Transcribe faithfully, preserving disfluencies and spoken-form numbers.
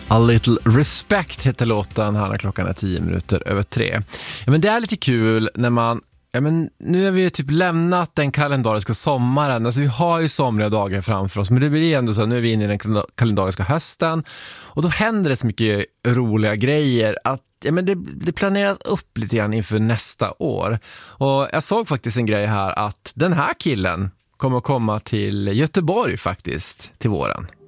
A Little Respect heter låten här när klockan är tio minuter över tre. Ja, men det är lite kul när man, ja, men nu har vi ju typ lämnat den kalendariska sommaren. Alltså vi har ju somriga dagar framför oss, men det blir ändå så, nu är vi inne i den kalendariska hösten och då händer det så mycket roliga grejer att ja, men det, det planeras upp lite grann inför nästa år. Och jag såg faktiskt en grej här att den här killen kommer att komma till Göteborg faktiskt till våren.